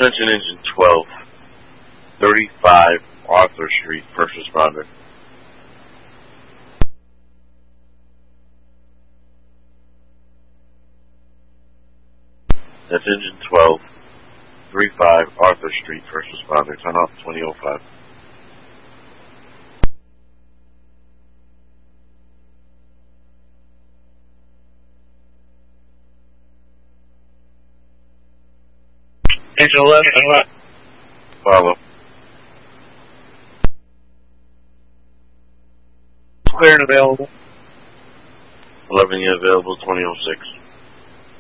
Attention Engine 12, 35 Arthur Street, first responder. That's Engine 12, 35 Arthur Street, first responder. Turn off 2005. Engine 11, what? Follow. Clear and available. 11 available, 2006.